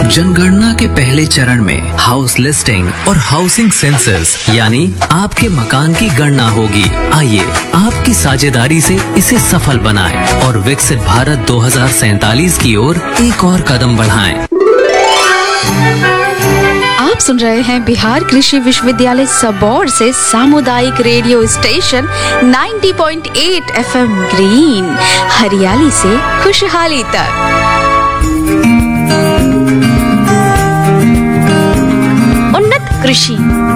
जनगणना के पहले चरण में हाउस लिस्टिंग और हाउसिंग सेंसस यानी आपके मकान की गणना होगी। आइए आपकी साझेदारी से इसे सफल बनाएं और विकसित भारत 2047 की ओर एक और कदम बढ़ाएं। आप सुन रहे हैं बिहार कृषि विश्वविद्यालय सबौर से सामुदायिक रेडियो स्टेशन 90.8 FM ग्रीन, हरियाली से खुशहाली तक। उन्नत कृषि।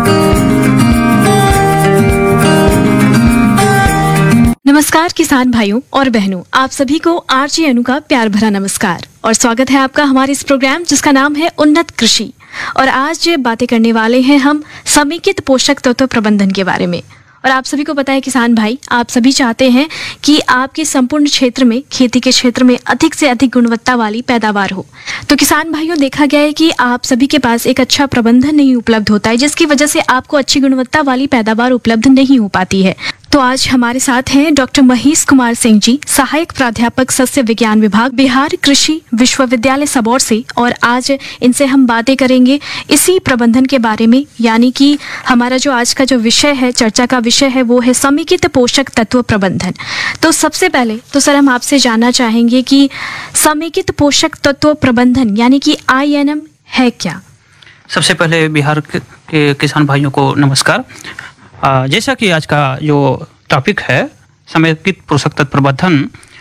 नमस्कार किसान भाइयों और बहनों, आप सभी को आरजे अनु का प्यार भरा नमस्कार और स्वागत है आपका हमारे इस प्रोग्राम जिसका नाम है उन्नत कृषि। और आज बातें करने वाले हैं हम समेकित पोषक तत्व प्रबंधन के बारे में। और आप सभी को पता है किसान भाई, आप सभी चाहते हैं कि आपके संपूर्ण क्षेत्र में, खेती के क्षेत्र में अधिक से अधिक गुणवत्ता वाली पैदावार हो। तो किसान भाइयों, देखा गया है कि आप सभी के पास एक अच्छा प्रबंधन नहीं उपलब्ध होता है, जिसकी वजह से आपको अच्छी गुणवत्ता वाली पैदावार उपलब्ध नहीं हो पाती है। तो आज हमारे साथ हैं डॉक्टर महेश कुमार सिंह जी, सहायक प्राध्यापक सस्य विज्ञान विभाग, बिहार कृषि विश्वविद्यालय सबौर से। और आज इनसे हम बातें करेंगे इसी प्रबंधन के बारे में, यानी कि हमारा जो आज का जो विषय है, चर्चा का विषय है, वो है समेकित पोषक तत्व प्रबंधन। तो सबसे पहले तो सर हम आपसे जानना चाहेंगे कि समेकित पोषक तत्व प्रबंधन यानी कि INM है क्या? सबसे पहले बिहार के किसान भाइयों को नमस्कार। जैसा कि आज का जो टॉपिक है समेकित पोषक तत्व प्रबंधन,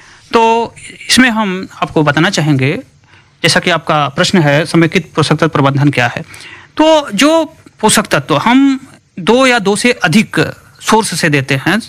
तो इसमें हम आपको बताना चाहेंगे, जैसा कि आपका प्रश्न है समेकित पोषक तत्व प्रबंधन क्या है। तो जो पोषक तत्व हम 2 या 2 से अधिक सोर्स से देते हैं,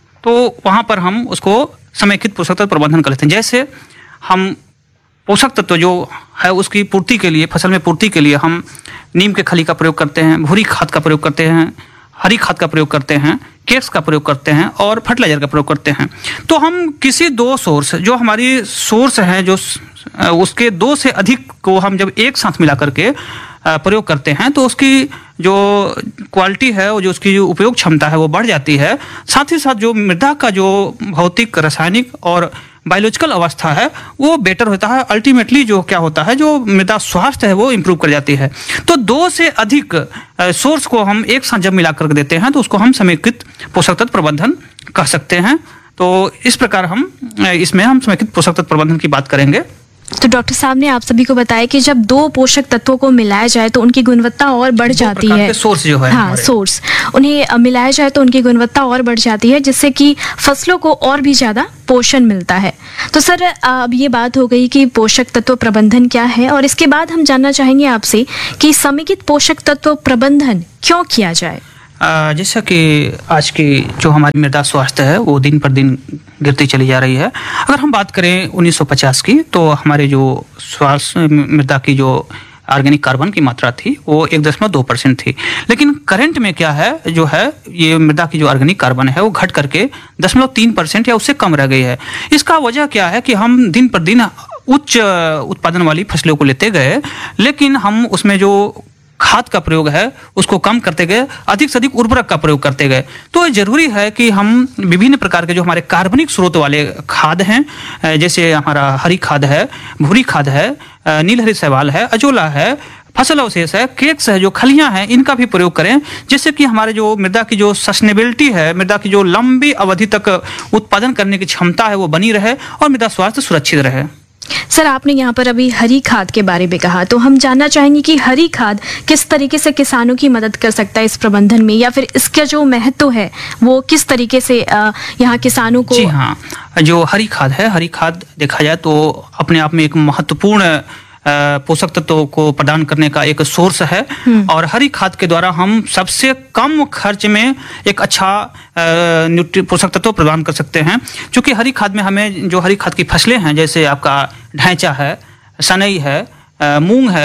तो वहाँ पर हम उसको समेकित पोषक तत्व प्रबंधन कर लेते हैं। जैसे हम पोषक तत्व जो है उसकी पूर्ति के लिए, फसल में पूर्ति के लिए हम नीम के खली का प्रयोग करते हैं, भूरी खाद का प्रयोग करते हैं, हरी खाद का प्रयोग करते हैं, केक्स का प्रयोग करते हैं और फर्टिलाइजर का प्रयोग करते हैं। तो हम किसी 2 सोर्स, जो हमारी सोर्स हैं, जो उसके 2 से अधिक को हम जब एक साथ मिला करके प्रयोग करते हैं, तो उसकी जो क्वालिटी है, वो जो उसकी जो उपयोग क्षमता है वो बढ़ जाती है। साथ ही साथ जो मृदा का जो भौतिक, रासायनिक और बायोलॉजिकल अवस्था है वो बेटर होता है। अल्टीमेटली जो क्या होता है, जो मृदा स्वास्थ्य है वो इम्प्रूव कर जाती है। तो 2 से अधिक सोर्स को हम एक साथ जब मिला कर देते हैं तो उसको हम समेकित पोषक तत्व प्रबंधन कह सकते हैं। तो इस प्रकार इसमें हम समेकित पोषक तत्व प्रबंधन की बात करेंगे। तो डॉक्टर साहब ने आप सभी को बताया कि जब 2 पोषक तत्वों को मिलाया जाए तो उनकी गुणवत्ता और बढ़ जाती है। सोर्स जो है, हाँ, सोर्स उन्हें मिलाया जाए तो उनकी गुणवत्ता और बढ़ जाती है, जिससे कि फसलों को और भी ज्यादा पोषण मिलता है। तो सर अब ये बात हो गई कि पोषक तत्व प्रबंधन क्या है, और इसके बाद हम जानना चाहेंगे आपसे कि समेकित पोषक तत्व प्रबंधन क्यों किया जाए। जैसा कि आज की जो हमारी मृदा स्वास्थ्य है वो दिन पर दिन गिरती चली जा रही है। अगर हम बात करें 1950 की, तो हमारे जो स्वास्थ्य मृदा की जो ऑर्गेनिक कार्बन की मात्रा थी वो 1.2% थी। लेकिन करंट में क्या है, जो है ये मृदा की जो ऑर्गेनिक कार्बन है वो घट करके 0.3% या उससे कम रह गई है। इसका वजह क्या है कि हम दिन पर दिन उच्च उत्पादन वाली फसलों को लेते गए, लेकिन हम उसमें जो खाद का प्रयोग है उसको कम करते गए, अधिक से अधिक उर्वरक का प्रयोग करते गए। तो जरूरी है कि हम विभिन्न प्रकार के जो हमारे कार्बनिक स्रोत वाले खाद हैं, जैसे हमारा हरी खाद है, भूरी खाद है, नीलहरी शैवाल है, अजोला है, फसल अवशेष है, केक्स है, जो खलियां हैं, इनका भी प्रयोग करें, जिससे कि हमारे जो मृदा की जो सस्टेनेबिलिटी है, मृदा की जो लंबी अवधि तक उत्पादन करने की क्षमता है वो बनी रहे और मृदा स्वास्थ्य सुरक्षित रहे। सर आपने यहाँ पर अभी हरी खाद के बारे में कहा, तो हम जानना चाहेंगे कि हरी खाद किस तरीके से किसानों की मदद कर सकता है इस प्रबंधन में, या फिर इसका जो महत्व है वो किस तरीके से यहाँ किसानों को। जी हाँ, जो हरी खाद है, हरी खाद देखा जाए तो अपने आप में एक महत्वपूर्ण पोषक तत्वों को प्रदान करने का एक सोर्स है। और हरी खाद के द्वारा हम सबसे कम खर्च में एक अच्छा पोषक तत्व प्रदान कर सकते हैं। क्योंकि हरी खाद में हमें जो हरी खाद की फसलें हैं, जैसे आपका ढैंचा है, सनई है, मूंग है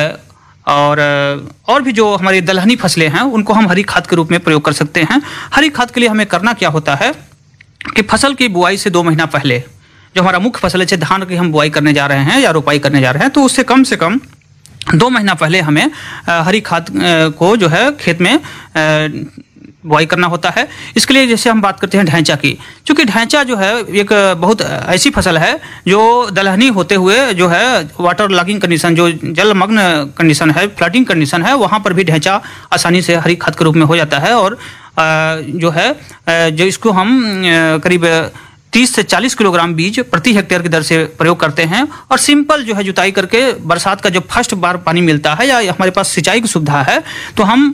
और भी जो हमारी दलहनी फसलें हैं उनको हम हरी खाद के रूप में प्रयोग कर सकते हैं। हरी खाद के लिए हमें करना क्या होता है कि फसल की बुआई से 2 महीना पहले, जो हमारा मुख्य फसल है, जैसे धान की हम बुआई करने जा रहे हैं या रोपाई करने जा रहे हैं, तो उससे कम 2 महीना पहले हमें हरी खाद को जो है खेत में बुआई करना होता है। इसके लिए जैसे हम बात करते हैं ढैंचा की, क्योंकि ढैंचा जो है एक बहुत ऐसी फसल है जो दलहनी होते हुए जो है वाटर लॉगिंग कंडीशन, जो जलमग्न कंडीशन है, फ्लडिंग कंडीशन है, वहाँ पर भी ढैंचा आसानी से हरी खाद के रूप में हो जाता है। और जो है जो इसको हम करीब 30 से 40 किलोग्राम बीज प्रति हेक्टेयर की दर से प्रयोग करते हैं। और सिंपल जो है जुताई करके बरसात का जो फर्स्ट बार पानी मिलता है या हमारे पास सिंचाई की सुविधा है, तो हम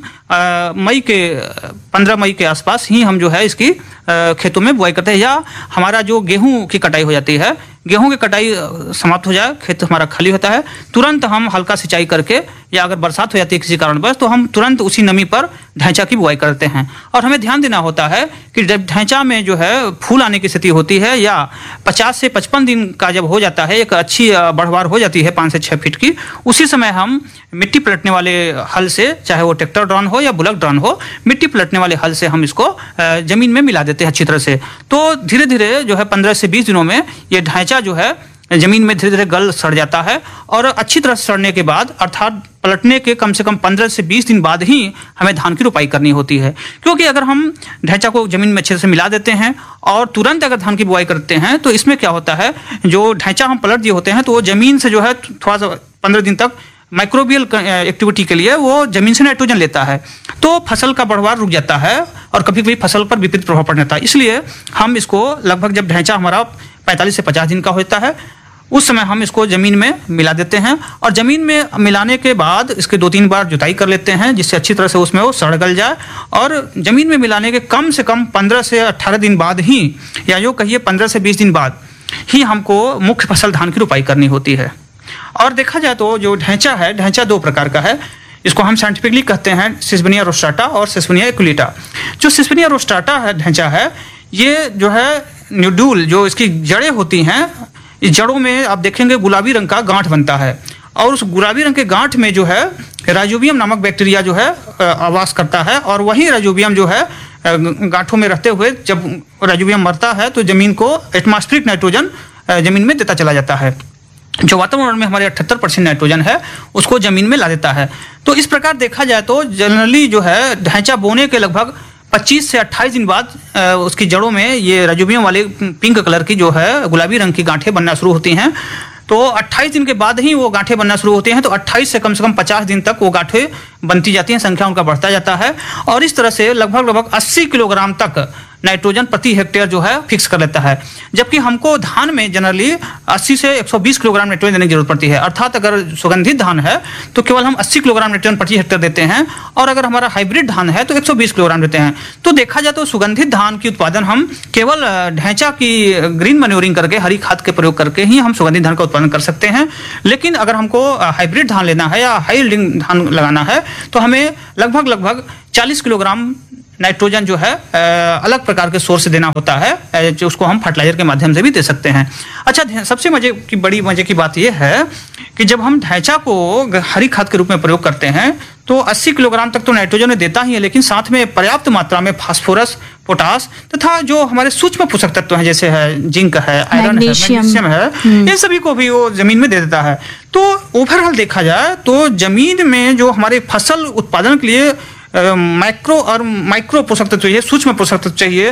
15 मई के आसपास ही हम जो है इसकी खेतों में बुआई करते हैं। या हमारा जो गेहूं की कटाई हो जाती है, गेहूं की कटाई समाप्त हो जाए, खेत हमारा खाली होता है, तुरंत हम हल्का सिंचाई करके, या अगर बरसात हो जाती है किसी कारणवश, तो हम तुरंत उसी नमी पर ढैंचा की बुआई करते हैं। और हमें ध्यान देना होता है कि जब ढैंचा में जो है फूल आने की स्थिति होती है, या 50 से 55 दिन का जब हो जाता है, एक अच्छी बढ़वार हो जाती है 5 से 6 फीट की, उसी समय हम मिट्टी पलटने वाले हल से, चाहे वो ट्रैक्टर ड्रॉन हो या बुलक ड्रॉन हो, मिट्टी पलटने वाले हल से हम इसको जमीन में मिला देते हैं अच्छी तरह से। तो धीरे धीरे जो है 15 से 20 दिनों में ये ढैंचा जो है जमीन में धीरे धीरे गल सड़ जाता है। और अच्छी तरह से सड़ने के बाद, अर्थात पलटने के कम से कम 15 से 20 दिन बाद ही हमें धान की रोपाई करनी होती है। क्योंकि अगर हम ढैंचा को जमीन में अच्छे से मिला देते हैं और तुरंत अगर धान की बुआई करते हैं, तो इसमें क्या होता है, जो ढैंचा हम पलट दिए होते हैं, तो वो जमीन से जो है थोड़ा सा 15 दिन तक माइक्रोबियल एक्टिविटी के लिए वो जमीन से नाइट्रोजन लेता है, तो फसल का बढ़वार रुक जाता है और कभी कभी फसल पर विपरीत प्रभाव पड़ जाता है। इसलिए हम इसको लगभग जब ढैंचा हमारा 45 से 50 दिन का होता है, उस समय हम इसको ज़मीन में मिला देते हैं। और ज़मीन में मिलाने के बाद इसके 2-3 बार जुताई कर लेते हैं, जिससे अच्छी तरह से उसमें वो सड़ गल जाए। और ज़मीन में मिलाने के कम से कम 15 से 18 दिन बाद ही, या जो कहिए 15 से 20 दिन बाद ही हमको मुख्य फसल धान की रोपाई करनी होती है। और देखा जाए तो जो ढैंचा है, ढैंचा 2 प्रकार का है। इसको हम साइंटिफिकली कहते हैं सिसबेनिया रोस्ट्राटा और सिसबेनिया एक्विलिटा। जो सिसबेनिया रोस्ट्राटा है ढैंचा है, ये जो है न्यूड्यूल, जो इसकी जड़ें होती हैं, इस जड़ों में आप देखेंगे गुलाबी रंग का गांठ बनता है। और उस गुलाबी रंग के गांठ में जो है राइजोबियम नामक बैक्टीरिया जो है आवास करता है। और वही राइजोबियम जो है गांठों में रहते हुए, जब राइजोबियम मरता है तो जमीन को एटमॉस्फेरिक नाइट्रोजन जमीन में देता चला जाता है। जो वातावरण में हमारे 78% नाइट्रोजन है, उसको जमीन में ला देता है। तो इस प्रकार देखा जाए तो जनरली जो है ढैंचा बोने के लगभग 25 से 28 दिन बाद उसकी जड़ों में ये राइजोबियम वाले पिंक कलर की जो है गुलाबी रंग की गांठें बनना शुरू होती हैं। तो 28 दिन के बाद ही वो गांठें बनना शुरू होती हैं। तो 28 से कम 50 दिन तक वो गांठें बनती जाती हैं, संख्या उनका बढ़ता जाता है। और इस तरह से लगभग 80 किलोग्राम तक नाइट्रोजन प्रति हेक्टेयर जो है फिक्स कर लेता है। जबकि हमको धान में जनरली 80 से 120 किलोग्राम नाइट्रोजन देने की जरूरत पड़ती है। अर्थात अगर सुगंधित धान है तो केवल हम 80 किलोग्राम नाइट्रोजन प्रति हेक्टेयर देते हैं, और अगर हमारा हाइब्रिड धान है तो 120 किलोग्राम देते हैं। तो देखा जाए तो सुगंधित धान की उत्पादन हम केवल ढैंचा की ग्रीन मैन्योरिंग करके, हरी खाद के प्रयोग करके ही हम सुगंधित धान का उत्पादन कर सकते हैं। लेकिन अगर हमको हाइब्रिड धान लेना है या हाई यील्डिंग धान लगाना है, तो हमें लगभग 40 किलोग्राम नाइट्रोजन जो है अलग प्रकार के सोर्स से देना होता है, जो उसको हम फर्टिलाइजर के माध्यम से भी दे सकते हैं। अच्छा, सबसे बड़ी मजे की बात यह है कि जब हम ढैंचा को हरी खाद के रूप में प्रयोग करते हैं तो 80 किलोग्राम तक तो नाइट्रोजन देता ही है, लेकिन साथ में पर्याप्त मात्रा में फास्फोरस, पोटास तथा जो हमारे सूक्ष्म पोषक तत्व हैं, जैसे है जिंक है, आयरन है, मैग्नीशियम है, इन सभी को भी वो जमीन में दे देता है। तो ओवरऑल देखा जाए तो जमीन में जो हमारे फसल उत्पादन के लिए माइक्रो और माइक्रो पोषक तत्व चाहिए, सूक्ष्म पोषक तत्व चाहिए,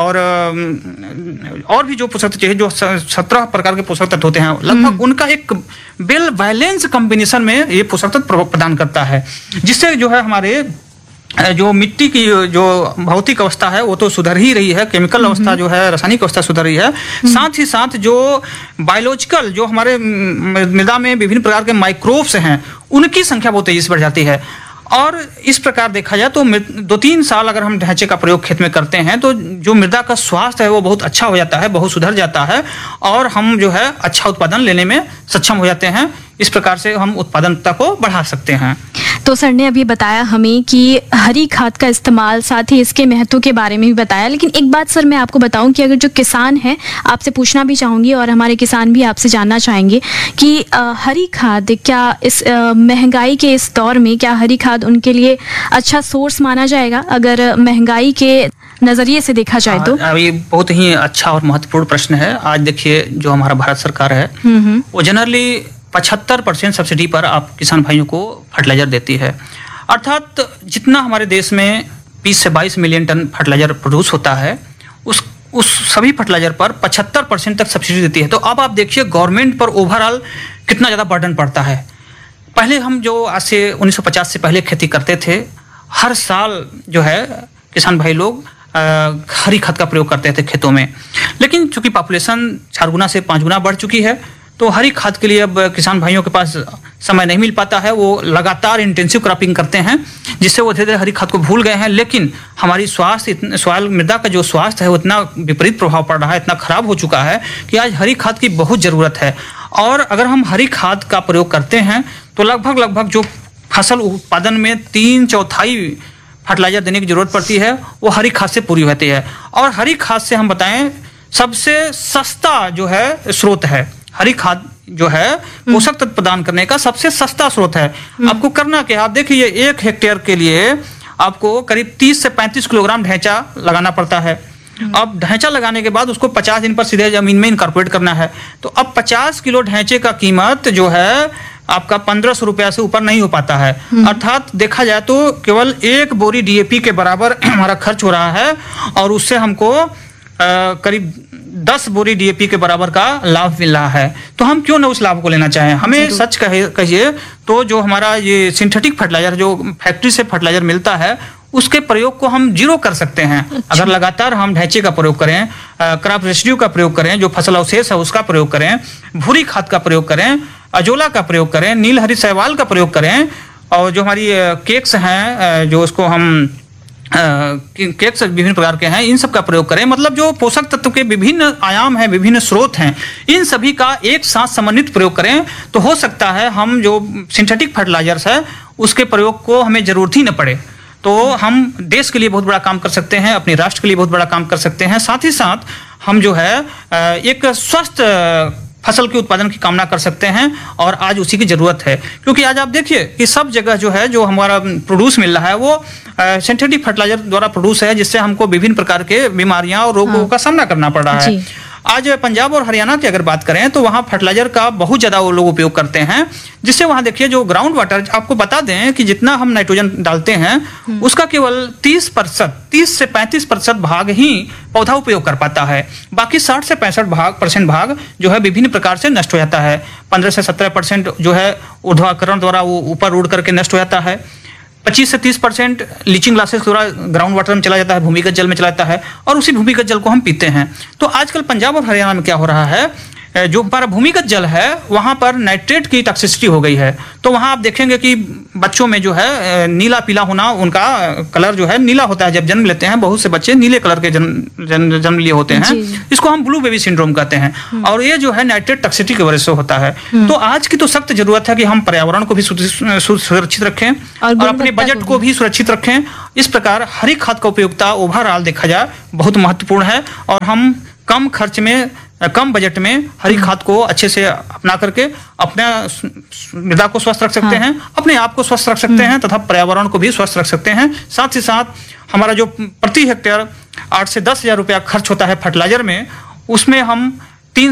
और भी जो पोषक तत्व चाहिए, जो 17 प्रकार के पोषक तत्व होते हैं, लगभग उनका एक वेल बैलेंस कॉम्बिनेशन में ये पोषक तत्व प्रदान करता है, जिससे जो है हमारे जो मिट्टी की जो भौतिक अवस्था है वो तो सुधर ही रही है, केमिकल अवस्था जो है, रासायनिक अवस्था सुधर रही है, साथ ही साथ जो बायोलॉजिकल जो हमारे मृदा में विभिन्न प्रकार के माइक्रोब्स हैं, उनकी संख्या बहुत तेजी से बढ़ जाती है। और इस प्रकार देखा जाए तो 2-3 साल अगर हम ढैंचे का प्रयोग खेत में करते हैं तो जो मृदा का स्वास्थ्य है वो बहुत अच्छा हो जाता है, बहुत सुधर जाता है, और हम जो है अच्छा उत्पादन लेने में सक्षम हो जाते हैं। इस प्रकार से हम उत्पादनता को बढ़ा सकते हैं। तो सर ने अभी बताया हमें कि हरी खाद का इस्तेमाल, साथ ही इसके महत्व के बारे में भी बताया। लेकिन एक बात सर मैं आपको बताऊं कि अगर जो किसान है, आपसे पूछना भी चाहूँगी और हमारे किसान भी आपसे जानना चाहेंगे कि हरी खाद क्या इस महंगाई के इस दौर में क्या हरी खाद उनके लिए अच्छा सोर्स माना जाएगा, अगर महंगाई के नज़रिए से देखा जाए तो? ये बहुत ही अच्छा और महत्वपूर्ण प्रश्न है। आज देखिए जो हमारा भारत सरकार है वो जनरली 75% सब्सिडी पर आप किसान भाइयों को फर्टिलाइजर देती है। अर्थात जितना हमारे देश में 20 से 22 मिलियन टन फर्टिलाइजर प्रोड्यूस होता है, उस सभी फर्टिलाइजर पर 75% तक सब्सिडी देती है। तो अब आप देखिए गवर्नमेंट पर ओवरऑल कितना ज़्यादा बर्डन पड़ता है। पहले हम जो आज से 1950 से पहले खेती करते थे, हर साल जो है किसान भाई लोग हरी खाद का प्रयोग करते थे खेतों में, लेकिन चूंकि पॉपुलेशन 4 गुना से 5 गुना बढ़ चुकी है, तो हरी खाद के लिए अब किसान भाइयों के पास समय नहीं मिल पाता है। वो लगातार इंटेंसिव क्रॉपिंग करते हैं, जिससे वो धीरे धीरे हरी खाद को भूल गए हैं। लेकिन हमारी सॉइल मृदा का जो स्वास्थ्य है वो इतना विपरीत प्रभाव पड़ रहा है, इतना खराब हो चुका है कि आज हरी खाद की बहुत ज़रूरत है। और अगर हम हरी खाद का प्रयोग करते हैं तो लगभग जो फसल उत्पादन में 3/4 फर्टिलाइजर देने की जरूरत पड़ती है, वो हरी खाद से पूरी होती है। और हरी खाद से हम बताएं सबसे सस्ता जो है स्रोत है, हरी खाद जो है पोषक तत्व प्रदान करने का सबसे सस्ता स्रोत है। आपको करना क्या, आप देखिए 1 हेक्टेयर के लिए आपको करीब 30 से 35 किलोग्राम ढैंचा लगाना पड़ता है। अब ढैंचा लगाने के बाद उसको 50 दिन पर सीधे जमीन में इनकॉर्पोरेट करना है। तो अब 50 किलो ढैंचे का कीमत जो है आपका 1500 रुपया से ऊपर नहीं हो पाता है। अर्थात देखा जाए तो केवल 1 बोरी DAP के बराबर हमारा खर्च हो रहा है, और उससे हमको करीब 10 बोरी DAP के बराबर का लाभ मिल रहा है। तो हम क्यों ना उस लाभ को लेना चाहें। हमें सच कहिए तो जो हमारा ये सिंथेटिक फर्टिलाइजर जो फैक्ट्री से फर्टिलाइजर मिलता है, उसके प्रयोग को हम जीरो कर सकते हैं। अगर लगातार हम ढैंचे का प्रयोग करें, क्रॉप रेसिड्यू का प्रयोग करें, जो फसल अवशेष है उसका प्रयोग करें, भूरी खाद का प्रयोग करें, अजोला का प्रयोग करें, नील हरित शैवाल का प्रयोग करें, और जो हमारी केक्स हैं जो उसको हम केक्स विभिन्न प्रकार के हैं, इन सब का प्रयोग करें। मतलब जो पोषक तत्व के विभिन्न आयाम हैं, विभिन्न स्रोत हैं, इन सभी का एक साथ समन्वित प्रयोग करें, तो हो सकता है हम जो सिंथेटिक फर्टिलाइजर्स है उसके प्रयोग को हमें जरूरत ही न पड़े। तो हम देश के लिए बहुत बड़ा काम कर सकते हैं, अपने राष्ट्र के लिए बहुत बड़ा काम कर सकते हैं। साथ ही साथ हम जो है एक स्वस्थ फसल के उत्पादन की कामना कर सकते हैं, और आज उसी की जरूरत है। क्योंकि आज आप देखिए कि सब जगह जो है जो हमारा प्रोड्यूस मिल रहा है वो सिंथेटिक फर्टिलाइजर द्वारा प्रोड्यूस है, जिससे हमको विभिन्न प्रकार के बीमारियां और रोगों का सामना करना पड़ रहा है। आज पंजाब और हरियाणा की अगर बात करें तो वहाँ फर्टिलाइजर का बहुत ज़्यादा वो लोग उपयोग करते हैं, जिससे वहाँ देखिए जो ग्राउंड वाटर, आपको बता दें कि जितना हम नाइट्रोजन डालते हैं उसका केवल 30 से 35% भाग ही पौधा उपयोग कर पाता है। बाकी 60 से 65% भाग जो है विभिन्न प्रकार से नष्ट हो जाता है। 15 से 17% जो है ऊर्ध्वाधर द्वारा वो ऊपर उड़ करके नष्ट हो जाता है। 25 से 30% लीचिंग ग्लासेस द्वारा ग्राउंड वाटर में चला जाता है, भूमिगत जल में चला जाता है, और उसी भूमिगत जल को हम पीते हैं। तो आजकल पंजाब और हरियाणा में क्या हो रहा है, जो हमारा भूमिगत जल है वहाँ पर नाइट्रेट की टॉक्सिसिटी हो गई है। तो वहाँ आप देखेंगे कि बच्चों में जो है नीला पीला होना, उनका कलर जो है नीला होता है। जब जन्म लेते हैं बहुत से बच्चे नीले कलर के जन्म लिए होते हैं, इसको हम ब्लू बेबी सिंड्रोम कहते हैं, और ये जो है नाइट्रेट टॉक्सिसिटी की वजह से होता है। तो आज की तो सख्त जरूरत है कि हम पर्यावरण को भी सुरक्षित रखें और अपने बजट को भी सुरक्षित रखें। इस प्रकार हरी खाद का उपयोगिता ओवरऑल देखा जाए बहुत महत्वपूर्ण है, और हम कम खर्च में, कम बजट में हरी खाद को अच्छे से अपना करके अपने मृदा को स्वस्थ रख सकते हैं, अपने आप को स्वस्थ रख सकते हैं, तथा पर्यावरण को भी स्वस्थ रख सकते हैं। साथ ही साथ हमारा जो प्रति हेक्टेयर 8 से 10 हज़ार रुपया खर्च होता है फर्टिलाइजर में, उसमें हम 3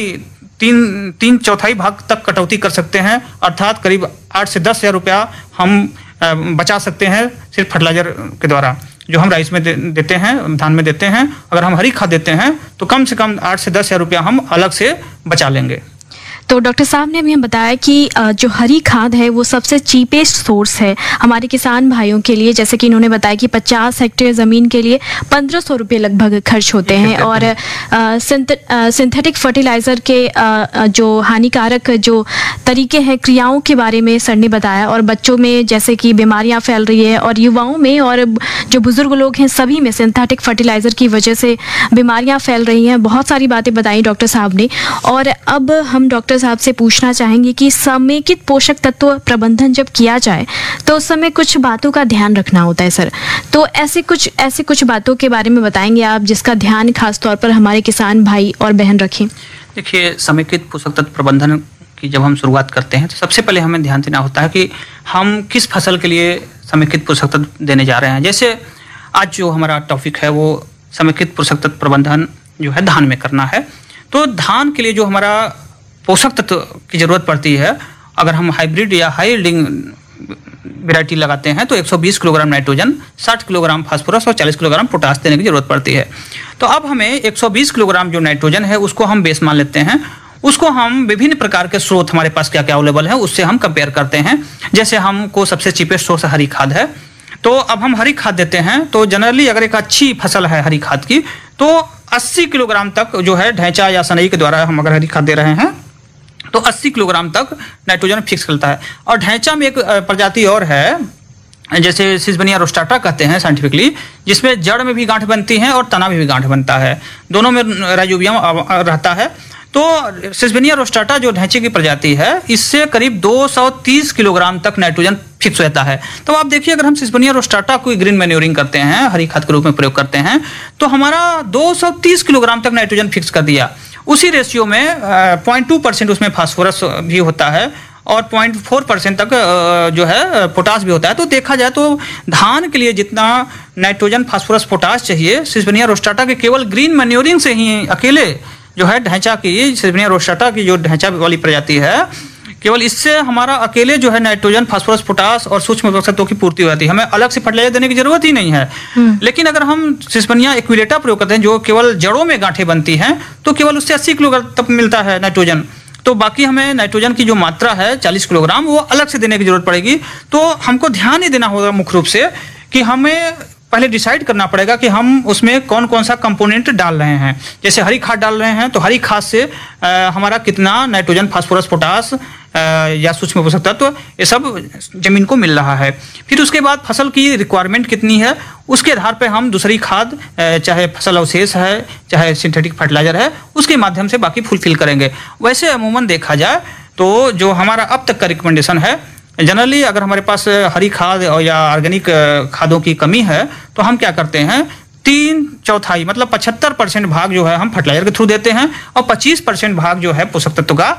चौथाई भाग तक कटौती कर सकते हैं। अर्थात करीब 8 से 10 हज़ार रुपया हम बचा सकते हैं सिर्फ फर्टिलाइजर के द्वारा, जो हम राइस में देते हैं, धान में देते हैं। अगर हम हरी खाद देते हैं तो कम से कम 8 से 10 हज़ार रुपया हम अलग से बचा लेंगे। तो डॉक्टर साहब ने भी हमें बताया कि जो हरी खाद है वो सबसे चीपेस्ट सोर्स है हमारे किसान भाइयों के लिए। जैसे कि इन्होंने बताया कि 50 हेक्टेयर ज़मीन के लिए 1500 रुपये लगभग खर्च होते हैं, और सिंथेटिक फर्टिलाइज़र के जो हानिकारक जो तरीके हैं, क्रियाओं के बारे में सर ने बताया, और बच्चों में जैसे कि बीमारियां फैल रही है, और युवाओं में और जो बुजुर्ग लोग हैं सभी में सिंथेटिक फर्टिलाइज़र की वजह से बीमारियां फैल रही हैं। बहुत सारी बातें बताई डॉक्टर साहब ने। और अब हम डॉक्टर साहब से पूछना चाहेंगे कि समेकित पोषक तत्व प्रबंधन जब किया जाए तो उस समय कुछ बातों का ध्यान रखना होता है सर। तो ऐसे कुछ बातों के बारे में बताएंगे आप, जिसका ध्यान खास तौर पर हमारे किसान भाई और बहन रखें। देखिए, समेकित पोषक तत्व प्रबंधन की जब हम शुरुआत करते हैं तो सबसे पहले हमें ध्यान देना होता है कि हम किस फसल के लिए समेकित पोषक तत्व देने जा रहे हैं। जैसे आज जो हमारा टॉपिक है वो समेकित पोषक तत्व प्रबंधन जो है धान में करना है। तो धान के लिए जो हमारा पोषक तत्व की जरूरत पड़ती है, अगर हम हाइब्रिड या हाई यील्डिंग वैरायटी लगाते हैं तो 120 किलोग्राम नाइट्रोजन, 60 किलोग्राम फास्फोरस और 40 किलोग्राम पोटाश देने की जरूरत पड़ती है। तो अब हमें 120 किलोग्राम जो नाइट्रोजन है उसको हम बेस मान लेते हैं। उसको हम विभिन्न प्रकार के स्रोत हमारे पास क्या क्या अवेलेबल है उससे हम कंपेयर करते हैं। जैसे हमको सबसे चीपेस्ट सोर्स हरी खाद है, तो अब हम हरी खाद देते हैं। तो जनरली अगर एक अच्छी फसल है हरी खाद की तो 80 किलोग्राम तक जो है ढैंचा या सनई के द्वारा हम अगर हरी खाद दे रहे हैं तो 80 किलोग्राम तक नाइट्रोजन फिक्स करता है। और ढैंचा में एक प्रजाति और है, जैसे सिसबेनिया रोस्टाटा कहते हैं साइंटिफिकली, जिसमें जड़ में भी गांठ बनती है और तना में भी गांठ बनता है, दोनों में राइजोबियम रहता है। तो सिसबेनिया रोस्टाटा जो ढैंचे की प्रजाति है इससे करीब 230 किलोग्राम तक नाइट्रोजन फिक्स रहता है। तो आप देखिए अगर हम सिसबेनिया रोस्टाटा को ग्रीन मैन्योरिंग करते हैं, हरी खाद के रूप में प्रयोग करते हैं, तो हमारा 230 किलोग्राम तक नाइट्रोजन फिक्स कर दिया। उसी रेशियो में 0.2% उसमें फास्फोरस भी होता है और 0.4% तक जो है पोटास भी होता है। तो देखा जाए तो धान के लिए जितना नाइट्रोजन फास्फोरस पोटास चाहिए सिसबेनिया रोस्टाटा के केवल ग्रीन मैन्योरिंग से ही अकेले जो है ढैंचा की सिसबेनिया रोस्टाटा की जो ढैंचा वाली प्रजाति है, केवल इससे हमारा अकेले जो है नाइट्रोजन फास्फोरस पोटास और सूक्ष्म पोषक तत्वों की पूर्ति हो जाती है, हमें अलग से फर्टिलाइजर देने की जरूरत ही नहीं है। लेकिन अगर हम सिसबेनिया एक्विलेटा प्रयोग करते हैं जो केवल जड़ों में गांठें बनती हैं तो केवल उससे 80 किलोग्राम तक मिलता है नाइट्रोजन। तो बाकी हमें नाइट्रोजन की जो मात्रा है 40 किलोग्राम वो अलग से देने की जरूरत पड़ेगी। तो हमको ध्यान ही देना होगा मुख्य रूप से कि हमें पहले डिसाइड करना पड़ेगा कि हम उसमें कौन कौन सा कंपोनेंट डाल रहे हैं। जैसे हरी खाद डाल रहे हैं तो हरी खाद से हमारा कितना नाइट्रोजन फास्फोरस पोटास या सूक्ष्म पोषक तत्व ये सब जमीन को मिल रहा है। फिर उसके बाद फसल की रिक्वायरमेंट कितनी है उसके आधार पे हम दूसरी खाद चाहे फसल अवशेष है चाहे सिंथेटिक फर्टिलाइजर है उसके माध्यम से बाकी फुलफिल करेंगे। वैसे अमूमन देखा जाए तो जो हमारा अब तक का रिकमेंडेशन है जनरली अगर हमारे पास हरी खाद या ऑर्गेनिक खादों की कमी है तो हम क्या करते हैं 3/4 मतलब 75% भाग जो है हम फर्टिलाइजर के थ्रू देते हैं और 25% भाग जो है पोषक तत्व का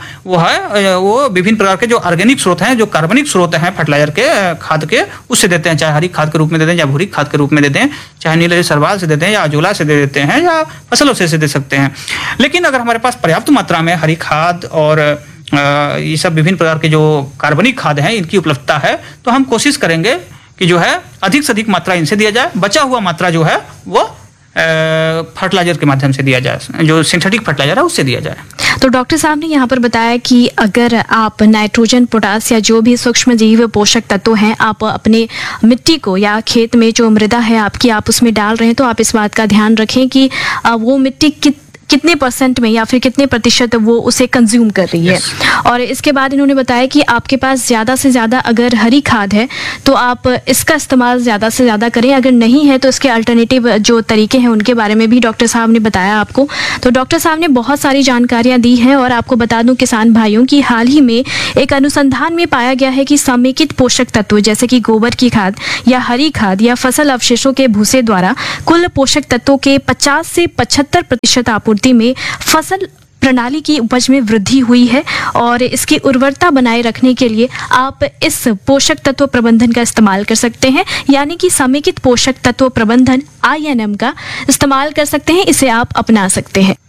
वो विभिन्न प्रकार के जो ऑर्गेनिक स्रोत हैं जो कार्बनिक स्रोत हैं फर्टिलाइजर के खाद के उससे देते हैं। चाहे हरी खाद के रूप में दे दें या भूरी खाद के रूप में दे दें, चाहे नीले सरवाल से देते हैं या अजोला से दे देते हैं या फसलों से दे सकते हैं। लेकिन अगर हमारे पास पर्याप्त मात्रा में हरी खाद और ये सब विभिन्न प्रकार के जो कार्बनिक खाद हैं इनकी उपलब्धता है तो हम कोशिश करेंगे कि जो है अधिक से अधिक मात्रा इनसे दिया जाए, बचा हुआ मात्रा जो है वो फर्टिलाइजर के माध्यम से दिया जाए, जो सिंथेटिक फर्टिलाइजर है उससे दिया जाए। तो डॉक्टर साहब ने यहाँ पर बताया कि अगर आप नाइट्रोजन पोटास या जो भी सूक्ष्म जीव पोषक तत्व हैं आप अपने मिट्टी को या खेत में जो मृदा है आपकी आप उसमें डाल रहे हैं तो आप इस बात का ध्यान रखें कि वो मिट्टी कितने % में या फिर कितने प्रतिशत वो उसे कंज्यूम कर रही है। और इसके बाद इन्होंने बताया कि आपके पास ज़्यादा से ज़्यादा अगर हरी खाद है तो आप इसका इस्तेमाल ज़्यादा से ज़्यादा करें, अगर नहीं है तो इसके अल्टरनेटिव जो तरीके हैं उनके बारे में भी डॉक्टर साहब ने बताया आपको। तो डॉक्टर साहब ने बहुत सारी जानकारियाँ दी हैं और आपको बता दूँ किसान भाइयों की हाल ही में एक अनुसंधान में पाया गया है कि समेकित पोषक तत्व जैसे कि गोबर की खाद या हरी खाद या फसल अवशेषों के भूसे द्वारा कुल पोषक तत्वों के 50 से 75% आपूर्ति में फसल प्रणाली की उपज में वृद्धि हुई है। और इसकी उर्वरता बनाए रखने के लिए आप इस पोषक तत्व प्रबंधन का इस्तेमाल कर सकते हैं, यानी कि समेकित पोषक तत्व प्रबंधन INM का इस्तेमाल कर सकते हैं, इसे आप अपना सकते हैं।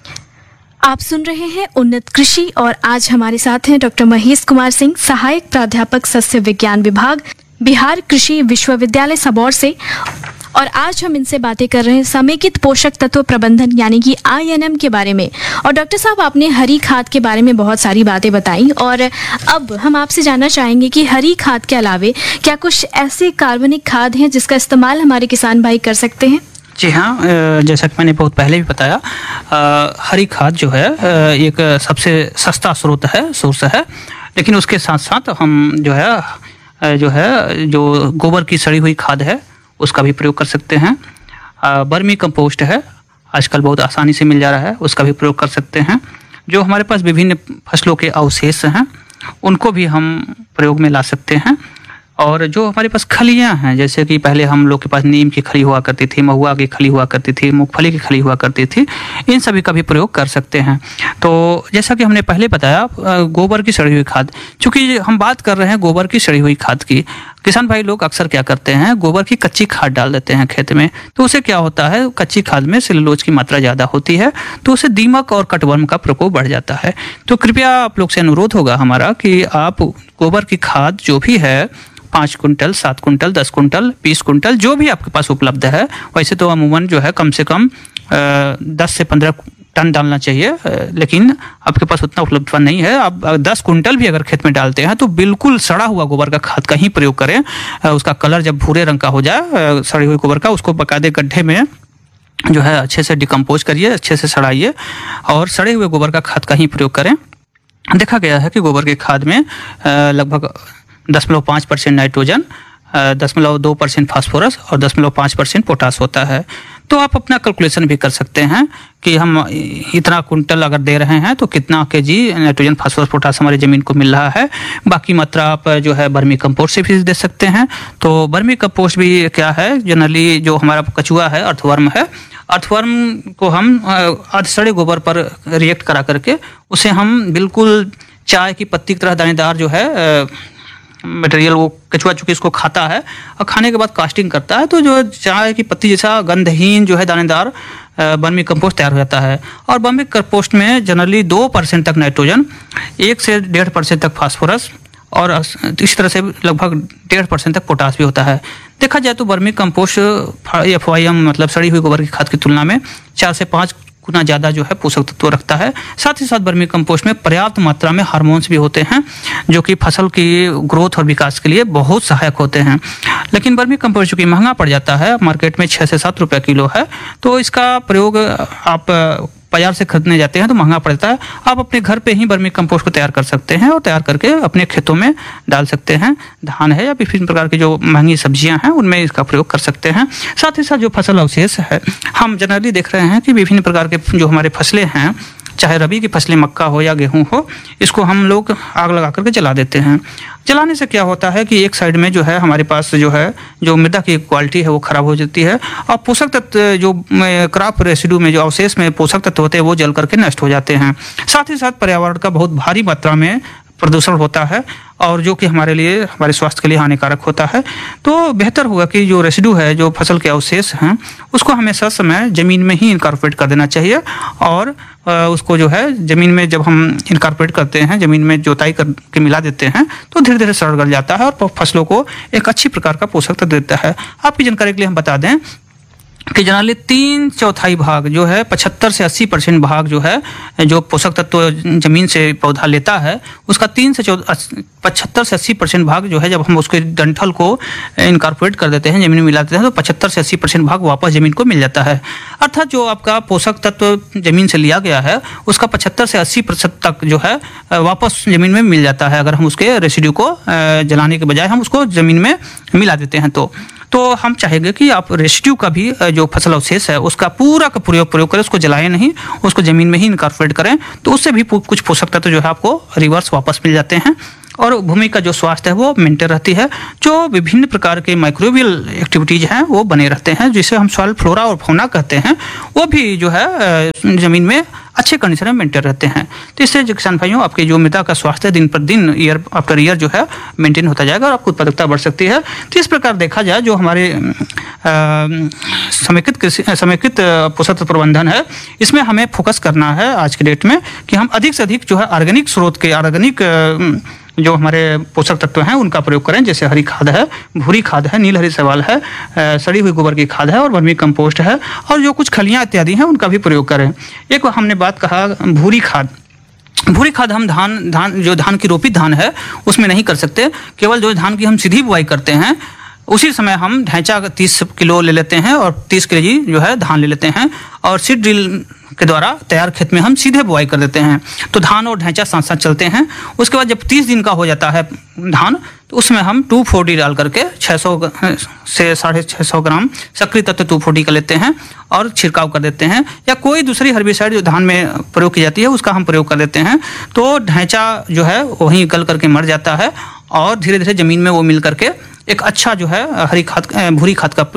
आप सुन रहे हैं उन्नत कृषि और आज हमारे साथ हैं डॉक्टर महेश कुमार सिंह, सहायक प्राध्यापक सस्य विज्ञान विभाग, बिहार कृषि विश्वविद्यालय सबौर से। और आज हम इनसे बातें कर रहे हैं समेकित पोषक तत्व प्रबंधन यानी कि INM के बारे में। और डॉक्टर साहब आपने हरी खाद के बारे में बहुत सारी बातें बताई और अब हम आपसे जानना चाहेंगे कि हरी खाद के अलावे क्या कुछ ऐसे कार्बनिक खाद हैं जिसका इस्तेमाल हमारे किसान भाई कर सकते हैं? जी हाँ, जैसा कि मैंने बहुत पहले भी बताया हरी खाद जो है एक सबसे सस्ता स्रोत है, सोर्स है। लेकिन उसके साथ साथ हम जो गोबर की सड़ी हुई खाद है उसका भी प्रयोग कर सकते हैं। बर्मी कंपोस्ट है, आजकल बहुत आसानी से मिल जा रहा है, उसका भी प्रयोग कर सकते हैं। जो हमारे पास विभिन्न फसलों के अवशेष हैं उनको भी हम प्रयोग में ला सकते हैं। और जो हमारे पास खलियाँ हैं, जैसे कि पहले हम लोग के पास नीम की खली हुआ करती थी, महुआ की खली हुआ करती थी, मूंगफली की खली हुआ करती थी, इन सभी का भी प्रयोग कर सकते हैं। तो जैसा कि हमने पहले बताया गोबर की सड़ी हुई खाद, चूँकि हम बात कर रहे हैं गोबर की सड़ी हुई खाद की, किसान भाई लोग अक्सर क्या करते हैं गोबर की कच्ची खाद डाल देते हैं खेत में। तो उससे क्या होता है, कच्ची खाद में सेलुलोज की मात्रा ज़्यादा होती है तो उससे दीमक और कटवर्म का प्रकोप बढ़ जाता है। तो कृपया आप लोग से अनुरोध होगा हमारा कि आप गोबर की खाद जो भी है 5 कुंटल, 7 कुंटल, 10 कुंटल, 20 कुंटल जो भी आपके पास उपलब्ध है, वैसे तो अमूमन जो है कम से कम 10 से 15 टन डालना चाहिए, लेकिन आपके पास उतना उपलब्धता नहीं है। आप 10 कुंटल भी अगर खेत में डालते हैं तो बिल्कुल सड़ा हुआ गोबर का खाद का ही प्रयोग करें। उसका कलर जब भूरे रंग का हो जाए सड़े हुए गोबर का, उसको बाकायदे गड्ढे में जो है अच्छे से डिकम्पोज करिए, अच्छे से सड़ाइए और सड़े हुए गोबर का खाद का ही प्रयोग करें। देखा गया है कि गोबर के खाद में लगभग 0.5% नाइट्रोजन, 0.2% फास्फोरस और 0.5% पोटास होता है। तो आप अपना कैलकुलेशन भी कर सकते हैं कि हम इतना कुंटल अगर दे रहे हैं तो कितना केजी नाइट्रोजन, फास्फोरस, पोटास हमारी ज़मीन को मिल रहा है। बाकी मात्रा आप जो है वर्मी कंपोस्ट से भी दे सकते हैं। तो वर्मी कंपोस्ट भी क्या है, जनरली जो हमारा कचुआ है, अर्थवर्म है, अर्थवर्म को हम अर्ध सड़े गोबर पर रिएक्ट करा करके उसे हम बिल्कुल चाय की पत्ती की तरह दानेदार जो है मटेरियल, वो कचुआ चूंकि इसको खाता है और खाने के बाद कास्टिंग करता है, तो जो चाय की पत्ती जैसा गंधहीन जो है दानेदार वर्मी कंपोस्ट तैयार हो जाता है। और वर्मी कंपोस्ट में जनरली 2% तक नाइट्रोजन, 1 से 1.5% तक फास्फोरस और इस तरह से लगभग 1.5% तक पोटास भी होता है। देखा जाए तो वर्मी कंपोस्ट FYM मतलब सड़ी हुई गोबर की खाद की तुलना में 4 से 5 गुना ज़्यादा जो है पोषक तत्व रखता है। साथ ही साथ वर्मी कंपोस्ट में पर्याप्त मात्रा में हार्मोन्स भी होते हैं जो कि फसल की ग्रोथ और विकास के लिए बहुत सहायक होते हैं। लेकिन वर्मी कंपोस्ट चूँकि महंगा पड़ जाता है, मार्केट में 6 से 7 रुपये किलो है, तो इसका प्रयोग आप बाजार से खरीदने जाते हैं तो महंगा पड़ता है। आप अपने घर पे ही वर्मी कंपोस्ट को तैयार कर सकते हैं और तैयार करके अपने खेतों में डाल सकते हैं। धान है या विभिन्न प्रकार की जो महंगी सब्जियां हैं उनमें इसका प्रयोग कर सकते हैं। साथ ही साथ जो फसल अवशेष है, हम जनरली देख रहे हैं कि विभिन्न प्रकार के जो हमारे फसलें हैं, चाहे रबी की फसलें मक्का हो या गेहूं हो, इसको हम लोग आग लगा करके जला देते हैं। जलाने से क्या होता है कि एक साइड में जो है हमारे पास जो है जो मृदा की क्वालिटी है वो खराब हो जाती है और पोषक तत्व जो क्रॉप रेसिड्यू में जो अवशेष में पोषक तत्व होते हैं वो जल करके नष्ट हो जाते हैं। साथ ही साथ पर्यावरण का बहुत भारी मात्रा में प्रदूषण होता है और जो कि हमारे लिए, हमारे स्वास्थ्य के लिए हानिकारक होता है। तो बेहतर होगा कि जो रेसिड्यू है, जो फसल के अवशेष हैं, उसको हमेशा समय ज़मीन में ही इनकॉर्पोरेट कर देना चाहिए और उसको जो है ज़मीन में जब हम इनकॉर्पोरेट करते हैं, ज़मीन में जोताई करके मिला देते हैं तो धीरे धीरे सड़ गल जाता है और फसलों को एक अच्छी प्रकार का पोषक तत्व देता है। आपकी जानकारी के लिए हम बता दें कि जनरली 3/4 भाग जो है 75 से 80% भाग जो है जो पोषक तत्व जमीन से पौधा लेता है, उसका 75 से 80% भाग जो है जब हम उसके डंठल को इनकॉर्पोरेट कर देते हैं, जमीन में मिला देते हैं, तो 75 से 80% भाग वापस जमीन को मिल जाता है। अर्थात जो आपका पोषक तत्व जमीन से लिया गया है उसका 75 से 80% तक जो है वापस जमीन में मिल जाता है अगर हम उसके रेसिड्यू को जलाने के बजाय हम उसको जमीन में मिला देते हैं। तो हम चाहेंगे कि आप रेसिड्यू का भी जो फसल अवशेष है उसका पूरा का प्रयोग करें, उसको जलाएं नहीं, उसको ज़मीन में ही इनकॉर्पोरेट करें, तो उससे भी कुछ पोषक तत्व जो है आपको रिवर्स वापस मिल जाते हैं और भूमि का जो स्वास्थ्य है वो मेंटेन रहती है। जो विभिन्न प्रकार के माइक्रोबियल एक्टिविटीज़ हैं वो बने रहते हैं, जिसे हम सॉइल फ्लोरा और फौना कहते हैं, वो भी जो है ज़मीन में अच्छे कंडीशन में मेंटेन रहते हैं। तो इससे किसान भाइयों आपके जो मृदा का स्वास्थ्य दिन पर दिन, ईयर आफ्टर ईयर जो है मेंटेन होता जाएगा और आपको उत्पादकता बढ़ सकती है। तो इस प्रकार देखा जाए जो हमारे समेकित पोषक तत्व प्रबंधन है, इसमें हमें फोकस करना है आज के डेट में कि हम अधिक से अधिक जो है ऑर्गेनिक स्रोत के, ऑर्गेनिक जो हमारे पोषक तत्व हैं उनका प्रयोग करें। जैसे हरी खाद है, भूरी खाद है, नील हरी शैवाल है, सड़ी हुई गोबर की खाद है और वर्मी कंपोस्ट है और जो कुछ खलियाँ इत्यादि हैं उनका भी प्रयोग करें। एक हमने बात कहा भूरी खाद। भूरी खाद हम धान की रोपित धान है उसमें नहीं कर सकते। केवल जो धान की हम सीधी बुआई करते हैं उसी समय हम ढैंचा 30 किलो ले लेते हैं और 30 केजी जो है धान ले लेते हैं और सीड ड्रिल के द्वारा तैयार खेत में हम सीधे बुआई कर देते हैं। तो धान और ढैंचा साथ साथ चलते हैं। उसके बाद जब 30 दिन का हो जाता है धान, तो उसमें हम 2,4-D डाल करके 600 से 650 ग्राम सक्रिय तत्व 2,4-D का लेते हैं और छिड़काव कर देते हैं। या कोई दूसरी हर्बिसाइड जो धान में प्रयोग की जाती है उसका हम प्रयोग कर देते हैं। तो ढैंचा जो है वहीं गल करके मर जाता है और धीरे धीरे ज़मीन में वो मिल करके एक अच्छा जो है भूरी खाद का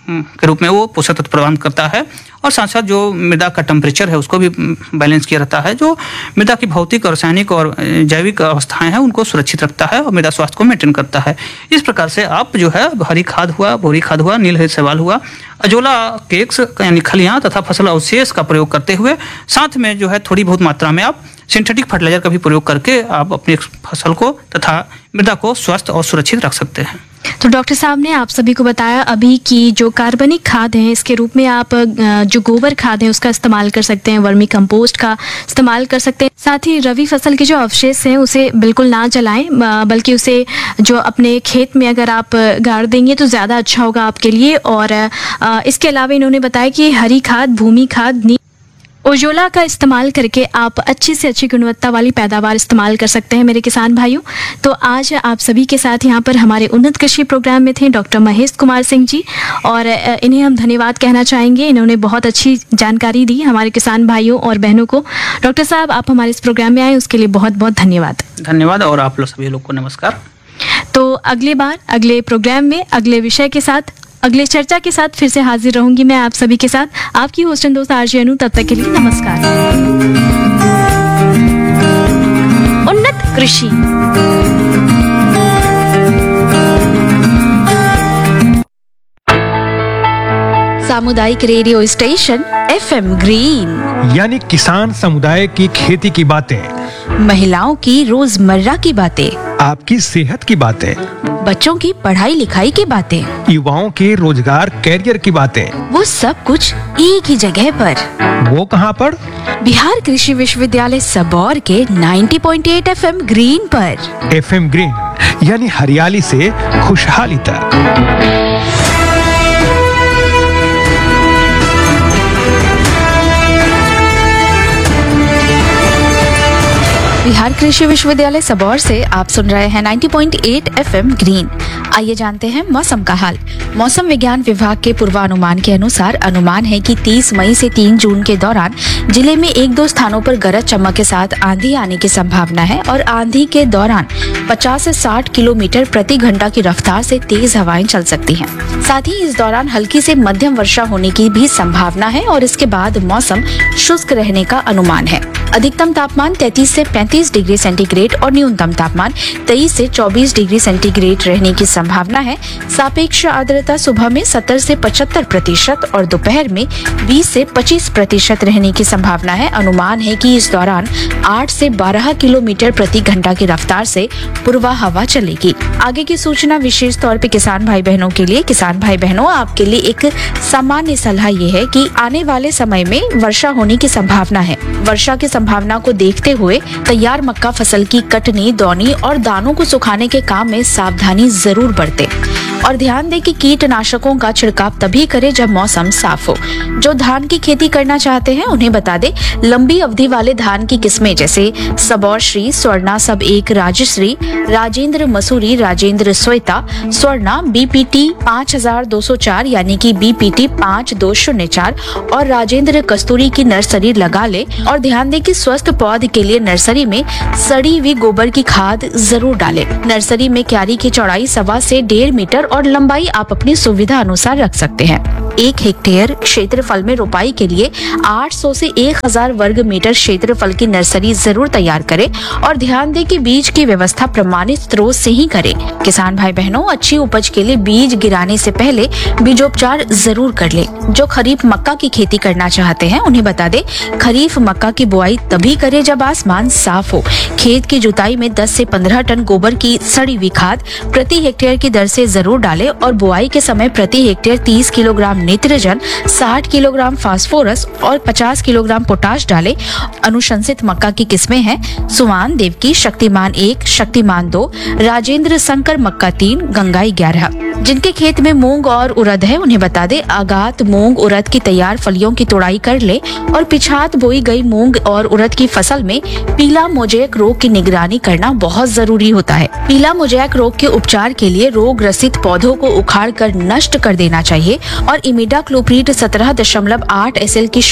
के रूप में वो पोषक तत्व प्रदान करता है। और साथ साथ जो मृदा का टेम्परेचर है उसको भी बैलेंस किया रहता है, जो मृदा की भौतिक, रासायनिक और जैविक अवस्थाएं हैं उनको सुरक्षित रखता है और मृदा स्वास्थ्य को मेंटेन करता है। इस प्रकार से आप जो है हरी खाद हुआ, बोरी खाद हुआ, नीलहरित शैवाल हुआ, अजोला केक्स यानी खलियां तथा फसल अवशेष का प्रयोग करते हुए साथ में जो है थोड़ी बहुत मात्रा में आप सिंथेटिक फर्टिलाइजर का भी प्रयोग करके आप अपनी फसल को तथा मृदा को स्वस्थ और सुरक्षित रख सकते हैं। तो डॉक्टर साहब ने आप सभी को बताया अभी कि जो कार्बनिक खाद है इसके रूप में आप जो गोबर खाद है उसका इस्तेमाल कर सकते हैं, वर्मी कंपोस्ट का इस्तेमाल कर सकते हैं। साथ ही रबी फसल के जो अवशेष हैं उसे बिल्कुल ना जलाएं, बल्कि उसे जो अपने खेत में अगर आप गाड़ देंगे तो ज़्यादा अच्छा होगा आपके लिए। और इसके अलावा इन्होंने बताया कि हरी खाद, भूमि खाद, ओजोला का इस्तेमाल करके आप अच्छी से अच्छी गुणवत्ता वाली पैदावार इस्तेमाल कर सकते हैं मेरे किसान भाइयों। तो आज आप सभी के साथ यहाँ पर हमारे उन्नत कृषि प्रोग्राम में थे डॉक्टर महेश कुमार सिंह जी, और इन्हें हम धन्यवाद कहना चाहेंगे। इन्होंने बहुत अच्छी जानकारी दी हमारे किसान भाइयों और बहनों को। डॉक्टर साहब, आप हमारे इस प्रोग्राम में आए उसके लिए बहुत बहुत धन्यवाद। धन्यवाद और आप लोग सभी लोग को नमस्कार। तो अगली बार अगले प्रोग्राम में अगले विषय के साथ, अगले चर्चा के साथ फिर से हाजिर रहूंगी मैं आप सभी के साथ, आपकी होस्ट एंड दोस्त आरजे अनु। तब तक के लिए नमस्कार। उन्नत कृषि। सामुदायिक रेडियो स्टेशन FM ग्रीन, यानी किसान समुदाय की खेती की बातें, महिलाओं की रोजमर्रा की बातें, आपकी सेहत की बातें, बच्चों की पढ़ाई लिखाई की बातें, युवाओं के रोजगार कैरियर की बातें, वो सब कुछ एक ही जगह पर। वो कहाँ पर? बिहार कृषि विश्वविद्यालय सबौर के 90.8 FM ग्रीन पर। FM ग्रीन यानी हरियाली से खुशहाली तक। बिहार कृषि विश्वविद्यालय सबौर से आप सुन रहे हैं 90.8 FM ग्रीन। आइए जानते हैं मौसम का हाल। मौसम विज्ञान विभाग के पूर्वानुमान के अनुसार अनुमान है कि 30 मई से 3 जून के दौरान जिले में 1-2 स्थानों पर गरज चमक के साथ आंधी आने की संभावना है और आंधी के दौरान 50 से 60 किलोमीटर प्रति घंटा की रफ्तार से तेज हवाएं चल सकती हैं। साथ ही इस दौरान हल्की से मध्यम वर्षा होने की भी संभावना है और इसके बाद मौसम शुष्क रहने का अनुमान है। अधिकतम तापमान 33 से 35 डिग्री सेंटीग्रेड और न्यूनतम तापमान 23 से 24 डिग्री सेंटीग्रेड रहने की संभावना है। सापेक्ष आर्द्रता सुबह में 70 से 75% और दोपहर में 20 से 25% रहने की संभावना है। अनुमान है कि इस दौरान 8 से 12 किलोमीटर प्रति घंटा की रफ्तार से पूर्वा हवा चलेगी। आगे की सूचना विशेष तौर पे किसान भाई बहनों के लिए। किसान भाई बहनों, आपके लिए एक सामान्य सलाह ये है कि आने वाले समय में वर्षा होने की संभावना है। वर्षा की संभावना को देखते हुए तैयार मक्का फसल की कटनी, दौनी और दानों को सुखाने के काम में सावधानी जरूर बरतें और ध्यान दें कि कीटनाशकों का छिड़काव तभी करें जब मौसम साफ हो। जो धान की खेती करना चाहते हैं उन्हें बता दें, लंबी अवधि वाले धान की किस्में जैसे सबौर श्री, स्वर्णा सब 1, राजश्री, राजेंद्र मसूरी, राजेंद्र श्वेता, स्वर्णा, BPT 5204 यानी कि BPT 5204 और राजेंद्र कस्तूरी की नर्सरी लगा ले और ध्यान दें कि स्वस्थ पौध के लिए नर्सरी में सड़ी हुई गोबर की खाद जरूर डालें। नर्सरी में क्यारी की चौड़ाई 1.25 से 1.5 मीटर और लंबाई आप अपनी सुविधा अनुसार रख सकते हैं। 1 हेक्टेयर क्षेत्रफल में रोपाई के लिए 800 से 1000 वर्ग मीटर क्षेत्रफल की नर्सरी जरूर तैयार करें और ध्यान दें कि बीज की व्यवस्था प्रमाणित स्रोत से ही करें। किसान भाई बहनों, अच्छी उपज के लिए बीज गिराने से पहले बीजोपचार जरूर कर ले। जो खरीफ मक्का की खेती करना चाहते हैं उन्हें बता दें, खरीफ मक्का की बुआई तभी करें जब आसमान साफ हो। खेत की जुताई में 10 से 15 टन गोबर की सड़ी हुई खाद प्रति हेक्टेयर की दर से जरूर डालें और बुआई के समय प्रति hectare 30 kilogram nitrogen, 60 kilogram phosphorus और 50 किलोग्राम पोटाश डालें। अनुशंसित मक्का की किस्में हैं सुवान, देवकी, शक्तिमान 1, शक्तिमान 2, राजेंद्र शंकर मक्का 3, गंगाई 11। जिनके खेत में मूंग और उड़द है उन्हें बता दें, आगात मूंग उड़द की तैयार फलियों की तोड़ाई कर ले और पिछात बोई गई मूंग और उड़द की फसल में पीला मोजेक रोग की निगरानी करना बहुत जरूरी होता है। पीला मोजेक रोग के उपचार के लिए रोग ग्रसित पौधों को उखाड़ कर नष्ट कर देना चाहिए और इमिडाक्लोप्रिड 17.8 SL की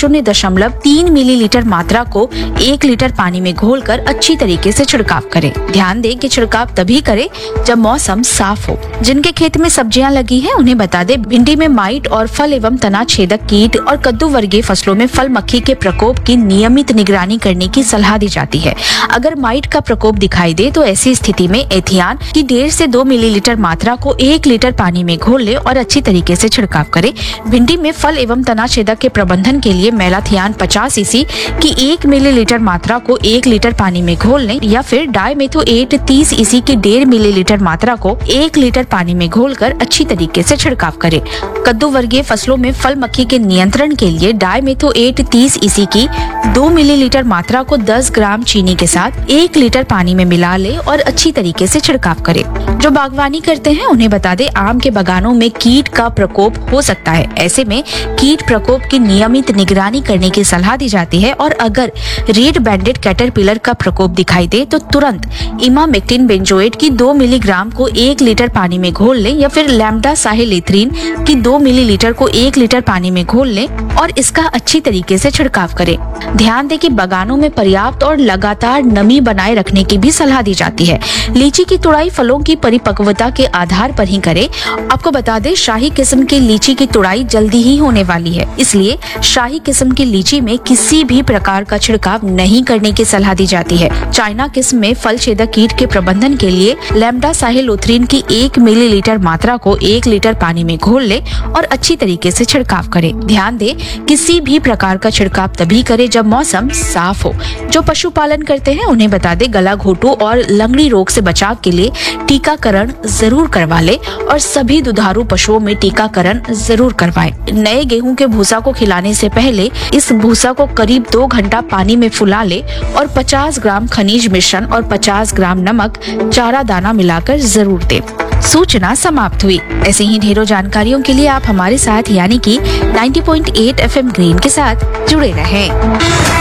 0.3 मिलीलीटर मात्रा को 1 लीटर पानी में घोलकर अच्छी तरीके से छिड़काव करें। ध्यान दें कि छिड़काव तभी करें जब मौसम साफ हो। जिनके खेत में सब्जियां लगी हैं उन्हें बता दें, भिंडी में माइट और फल एवं तना छेदक कीट और कद्दू वर्गीय फसलों में फल मक्खी के प्रकोप की नियमित निगरानी करने की सलाह दी जाती है। अगर माइट का प्रकोप दिखाई दे तो ऐसी स्थिति में एथियान की 1.5 से 2 मिलीलीटर मात्रा को 1 लीटर पानी में घोल ले और अच्छी तरीके से छिड़काव करें। भिंडी में फल एवं तना छेदक के प्रबंधन के लिए मेलाथियान 50 EC की 1 मिलीलीटर मात्रा को 1 लीटर पानी में घोल लें या फिर डाइमेथोएट 30 EC की 1.5 मिलीलीटर मात्रा को 1 लीटर पानी में घोलकर अच्छी तरीके से छिड़काव करें। कद्दू वर्गीय फसलों में फल मक्खी के नियंत्रण के लिए डाइमेथोएट 30 EC की 2 मिलीलीटर मात्रा को 10 ग्राम चीनी के साथ 1 लीटर पानी में मिला ले और अच्छी तरीके से छिड़काव करें। जो बागवानी करते हैं उन्हें बता दें, आम के बागानों में कीट का प्रकोप हो सकता है। ऐसे में कीट प्रकोप की नियमित निगरानी करने की सलाह दी जाती है और अगर रेड बैंडेड कैटरपिलर का प्रकोप दिखाई दे तो तुरंत इमामेक्टिन बेंजोएट की 2 मिलीग्राम को 1 लीटर पानी में घोल लें या फिर लैम्डा साहिलेथ्रिन की 2 मिलीलीटर को 1 लीटर पानी में घोल लें और इसका अच्छी तरीके से छिड़काव करें। ध्यान दें कि बागानों में पर्याप्त और लगातार नमी बनाए रखने की भी सलाह दी जाती है। लीची की तुड़ाई फलों की परिपक्वता के आधार पर ही करें। आपको बता दें, शाही किस्म की लीची की तुड़ाई जल्दी ही होने वाली है, इसलिए शाही किस्म की लीची में किसी भी प्रकार का छिड़काव नहीं करने की सलाह दी जाती है। चाइना किस्म में फल छेदक कीट के प्रबंधन के लिए लैम्डा साहिलोथ्रिन की 1 मिलीलीटर मात्रा को 1 लीटर पानी में घोल ले और अच्छी तरीके से छिड़काव करें। ध्यान दें, किसी भी प्रकार का छिड़काव तभी करें जब मौसम साफ हो। जो पशुपालन करते हैं उन्हें बता दें, गला घोटू और लंगड़ी रोग से बचाव के लिए टीकाकरण जरूर करवा ले और सभी दुधारू पशुओं में टीकाकरण जरूर करवाएं। नए गेहूं के भूसा को खिलाने से पहले इस भूसा को करीब 2 घंटा पानी में फुला ले और 50 ग्राम खनिज मिश्रण और 50 ग्राम नमक चारा दाना मिलाकर जरूर दें। सूचना समाप्त हुई। ऐसे ही ढेरों जानकारियों के लिए आप हमारे साथ यानी कि 90.8 FM ग्रीन के साथ जुड़े रहें।